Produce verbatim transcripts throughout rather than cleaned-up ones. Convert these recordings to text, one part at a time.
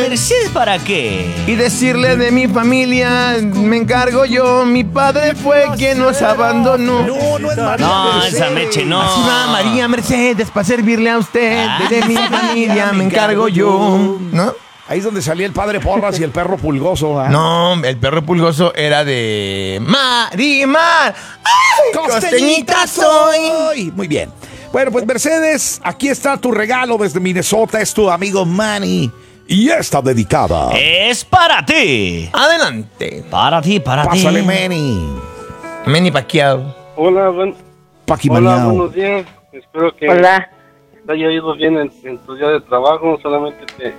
Mercedes para qué? Y decirle de mi familia, me encargo yo, mi padre fue quien nos abandonó. No, no es María No, Mercedes. esa Meche, no. Así va María Mercedes para servirle a usted. Ah. De mi familia me encargo yo. ¿No? Ahí es donde salía el padre Porras y el perro pulgoso. ¿eh? No, el perro pulgoso era de Marimar. ¡Ay, costeñita soy! Muy bien. Bueno, pues Mercedes, aquí está tu regalo desde Minnesota. Es tu amigo Manny. Y está dedicada. Es para ti. Adelante. Para ti, para Pásale, ti. Manny. Manny Pacquiao. Hola, buen, Paqui hola, Maniao. buenos días. Espero que Hola. te haya ido bien en, en tu día de trabajo. Solamente te,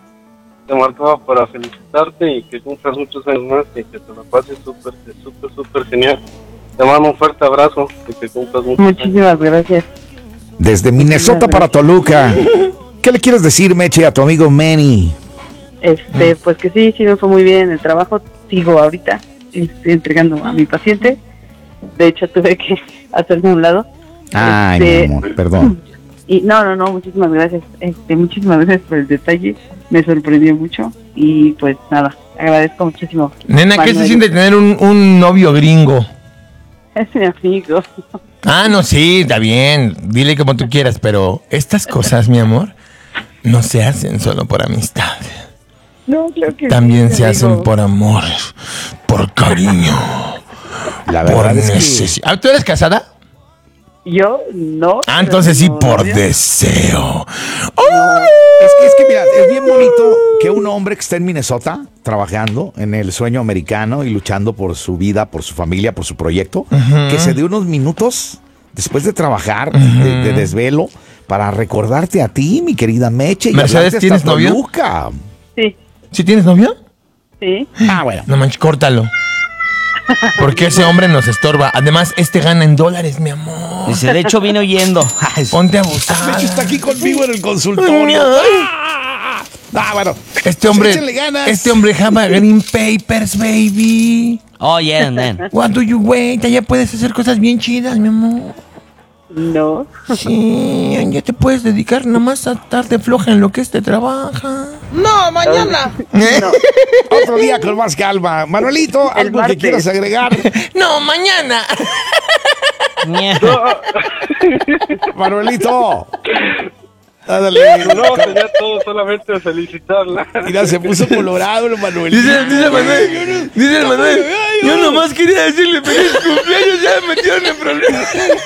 te marcaba para felicitarte y que cumplas muchos años más y que te la pases súper, súper, súper genial. Te mando un fuerte abrazo y que cumplas muchos años. Muchísimas gracias. Desde Minnesota para Toluca. ¿Qué le quieres decir, Meche, a tu amigo Manny? Este, pues que sí, sí me fue muy bien el trabajo. Sigo ahorita, estoy entregando a mi paciente. De hecho, tuve que hacerme a un lado. Ay, Este, mi amor, perdón. Y no, no, no, muchísimas gracias. Este, muchísimas gracias por el detalle. Me sorprendió mucho y pues nada, agradezco muchísimo. Nena, ¿qué se Manuel. siente tener un, un novio gringo? Es mi amigo. Ah, no, sí, está bien. Dile como tú quieras, pero estas cosas, mi amor, no se hacen solo por amistad. No, creo que También sí, se amigo. hacen por amor, por cariño, La por verdad es que... necesidad. ¿Tú eres casada? Yo no. Ah, entonces sí, pero por novio. deseo. Es que, es que, mira, es bien bonito que un hombre que está en Minnesota trabajando en el sueño americano y luchando por su vida, por su familia, por su proyecto, que se dé unos minutos después de trabajar, de, de desvelo, para recordarte a ti, mi querida Meche. Y Mercedes, hablarte hasta ¿tienes novio? Toluca. Sí, ¿Sí tienes novio? sí. Ah, bueno. No manches, córtalo. Porque ese hombre nos estorba. Además, este gana en dólares, mi amor. Dice, de hecho vine oyendo. Ay, Ponte abusada. Meche está aquí conmigo en el consultorio. Ah, ah, bueno. Este hombre, Échenle ganas. este hombre jama green papers, baby. Oh, yeah, man. What do you wait? Ya puedes hacer cosas bien chidas, mi amor. No. Sí, ya te puedes dedicar nomás a estar de floja en lo que este trabaja. No, mañana. ¿Eh? No. Otro día con más calma. Manuelito, El algo que martes. quieras agregar. No, mañana. Manuelito. Ándale. No, sería todo, solamente felicitarla. Mira, se puso colorado el Manuelito. Dice, dice Manuel, dice el Manuel, yo nomás quería decirle feliz cumpleaños, ya me metieron en problemas.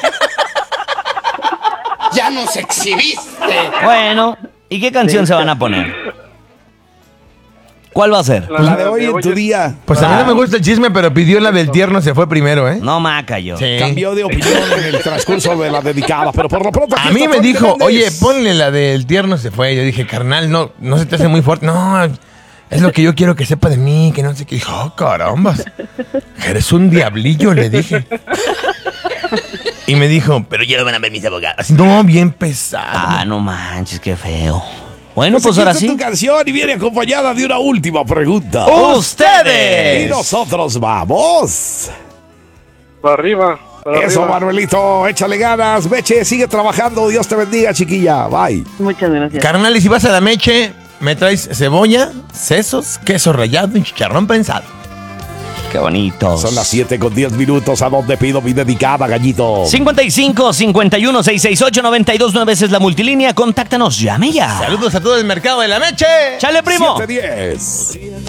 ¡Ya nos exhibiste! Bueno, ¿y qué canción se van a poner? ¿Cuál va a ser? La de hoy en tu día. Pues a mí no me gusta el chisme, pero pidió la del tierno, se fue primero, ¿eh? No, maca yo. Sí. Cambió de opinión en el transcurso de la dedicada, pero por lo pronto aquí A mí está me Tony dijo, Fernández. oye, ponle la del tierno, se fue. Yo dije, carnal, no, no se te hace muy fuerte. No, es lo que yo quiero que sepa de mí, que no sé qué. Dijo, oh, carambas, eres un diablillo, le dije. Y me dijo, pero ya lo van a ver mis abogados. No, bien pesado. Ah, no manches, qué feo. Bueno, Pues pues aquí ahora está sí. tu canción y viene acompañada de una última pregunta. Y ¡Ustedes! nosotros vamos. Para arriba. Para Eso, arriba. Manuelito, échale ganas. Meche, sigue trabajando. Dios te bendiga, chiquilla. Bye. Muchas gracias. Carnal, y si vas a la Meche, me traes cebolla, sesos, queso rallado y chicharrón prensado. Qué bonito. Son las siete con diez minutos. ¿A dónde pido mi dedicada, gallito? cincuenta y cinco, cincuenta y uno, seiscientos sesenta y ocho, noventa y dos nueve es la multilínea. Contáctanos, llame ya. Saludos a todo el mercado de la Meche. ¡Chale, primo! siete diez.